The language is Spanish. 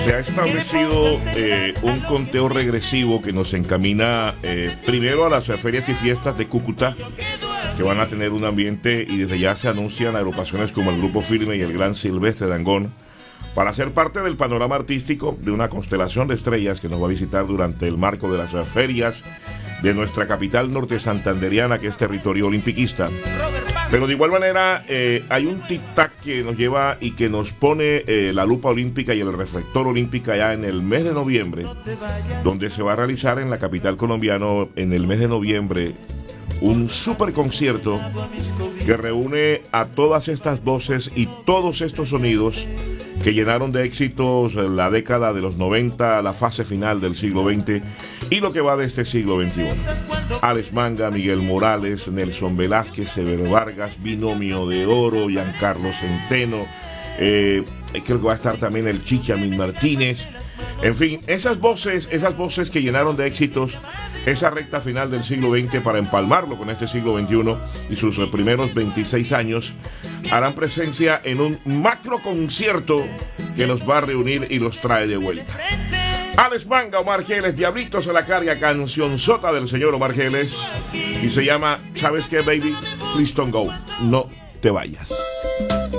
Se ha establecido un conteo regresivo que nos encamina primero a las ferias y fiestas de Cúcuta, que van a tener un ambiente, y desde ya se anuncian agrupaciones como el Grupo Firme y el Gran Silvestre Dangond para ser parte del panorama artístico de una constelación de estrellas que nos va a visitar durante el marco de las ferias de nuestra capital norte santanderiana, que es territorio olimpiquista. Pero de igual manera hay un tic-tac que nos lleva y que nos pone la lupa olímpica y el reflector olímpica ya en el mes de noviembre, donde se va a realizar en la capital colombiana en el mes de noviembre un super concierto que reúne a todas estas voces y todos estos sonidos que llenaron de éxitos la década de los 90, la fase final del siglo XX y lo que va de este siglo XXI. Alex Manga, Miguel Morales, Nelson Velázquez, Severo Vargas, Binomio de Oro, Giancarlo Centeno, creo que va a estar también el Chichamin Martínez. En fin, esas voces que llenaron de éxitos esa recta final del siglo XX para empalmarlo con este siglo XXI y sus primeros 26 años, harán presencia en un macro concierto que los va a reunir y los trae de vuelta. Alex Manga, Omar Geles, Diablitos a la carga, cancionzota del señor Omar Geles, y se llama, ¿sabes qué, baby? Please don't go, no te vayas.